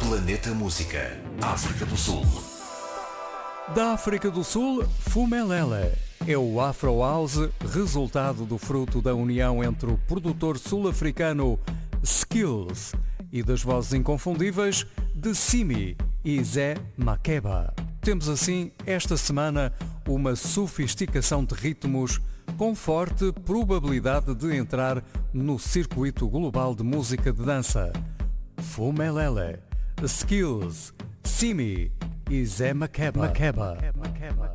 Planeta Música, África do Sul. Da África do Sul, Fumelele é o Afro House, resultado do fruto da união entre o produtor sul-africano Skills e das vozes inconfundíveis de Simi e Zé Makeba. Temos assim, esta semana, uma sofisticação de ritmos com forte probabilidade de entrar no circuito global de música de dança. Fumelele, Skills, Simi e Zé Makeba.